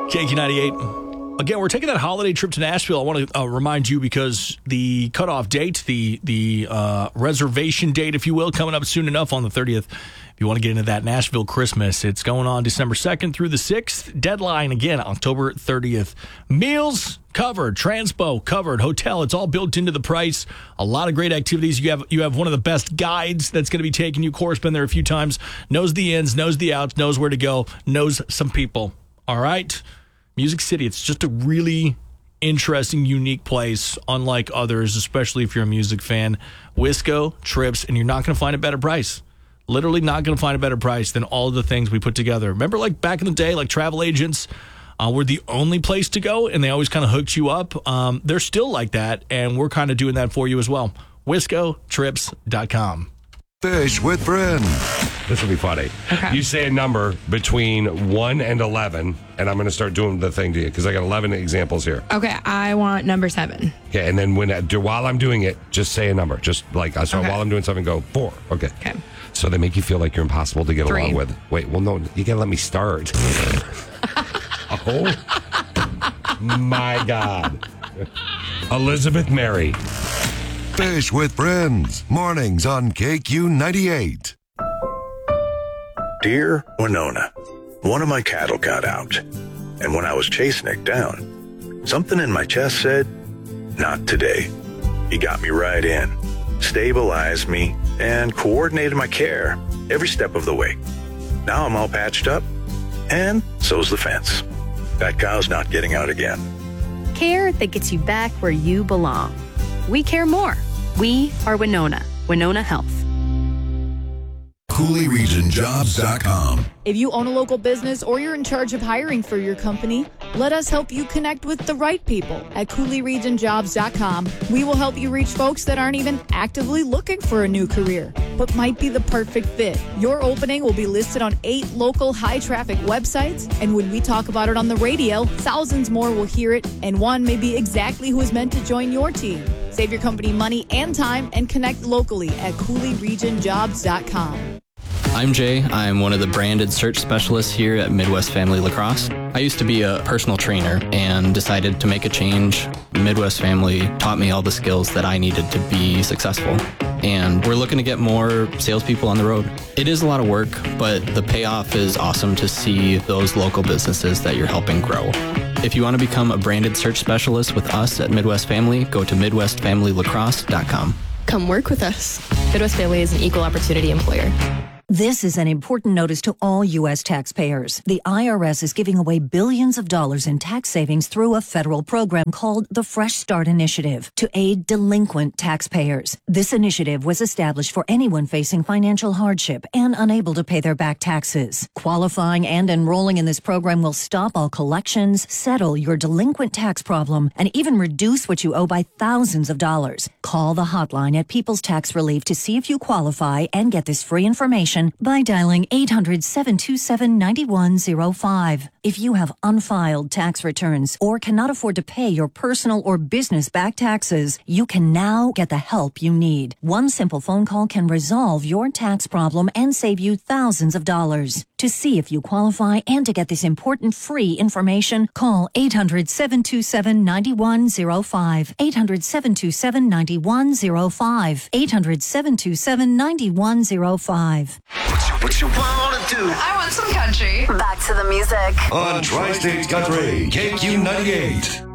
KQ98. Again, we're taking that holiday trip to Nashville. I want to remind you because the cutoff date, the reservation date, if you will, coming up soon enough on the 30th. If you want to get into that Nashville Christmas, it's going on December 2nd through the 6th. Deadline, again, October 30th. Meals covered, transpo covered, hotel, it's all built into the price. A lot of great activities. You have one of the best guides that's going to be taking you. Course, been there a few times, knows the ins, knows the outs, knows where to go, knows some people. All right? Music City, it's just a really interesting, unique place, unlike others, especially if you're a music fan. Wisco, trips, and you're not going to find a better price. Literally not going to find a better price than all of the things we put together. Remember, like back in the day, like travel agents were the only place to go, and they always kind of hooked you up. They're still like that, and we're kind of doing that for you as well. WiscoTrips.com. Fish with friends. This will be funny. Okay. You say a number between 1 and 11, and I'm going to start doing the thing to you because I got 11 examples here. Okay, I want number 7. Okay, and then while I'm doing it, just say a number. Just like while I'm doing something, go 4. Okay. So they make you feel like you're impossible to get 3. along with. Wait, well, no, you got to let me start. Oh, my God. Elizabeth Mary. Fish with friends. Mornings on KQ98. Dear Winona, one of my cattle got out, and when I was chasing it down, something in my chest said, not today. He got me right in, stabilized me, and coordinated my care every step of the way. Now I'm all patched up, and so's the fence. That cow's not getting out again. Care that gets you back where you belong. We care more. We are Winona. Winona Health. CooleyRegionJobs.com. If you own a local business or you're in charge of hiring for your company, let us help you connect with the right people at CooleyRegionJobs.com. We will help you reach folks that aren't even actively looking for a new career, but might be the perfect fit. Your opening will be listed on 8 local high-traffic websites, and when we talk about it on the radio, thousands more will hear it, and one may be exactly who is meant to join your team. Save your company money and time and connect locally at CooleyRegionJobs.com. I'm Jay. I'm one of the branded search specialists here at Midwest Family Lacrosse. I used to be a personal trainer and decided to make a change. Midwest Family taught me all the skills that I needed to be successful. And we're looking to get more salespeople on the road. It is a lot of work, but the payoff is awesome to see those local businesses that you're helping grow. If you want to become a branded search specialist with us at Midwest Family, go to MidwestFamilyLacrosse.com. Come work with us. Midwest Family is an equal opportunity employer. This is an important notice to all U.S. taxpayers. The IRS is giving away billions of dollars in tax savings through a federal program called the Fresh Start Initiative to aid delinquent taxpayers. This initiative was established for anyone facing financial hardship and unable to pay their back taxes. Qualifying and enrolling in this program will stop all collections, settle your delinquent tax problem, and even reduce what you owe by thousands of dollars. Call the hotline at People's Tax Relief to see if you qualify and get this free information by dialing 800-727-9105. If you have unfiled tax returns or cannot afford to pay your personal or business back taxes, you can now get the help you need. One simple phone call can resolve your tax problem and save you thousands of dollars. To see if you qualify and to get this important free information, call 800-727-9105. 800-727-9105. 800-727-9105. What you want to do? I want some country. Back to the music. On Tri-State Country, KQ98.